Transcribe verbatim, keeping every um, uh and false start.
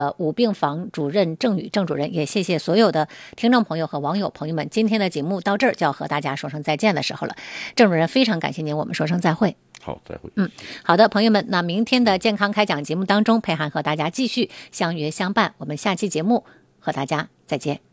呃，五病房主任郑宇郑主任，也谢谢所有的听众朋友和网友朋友们。今天的节目到这儿就要和大家说声再见的时候了，郑主任非常感谢您，我们说声再会。 好，再会。 嗯，好的，朋友们，那明天的健康开讲节目当中，佩涵和大家继续相约相伴，我们下期节目和大家再见。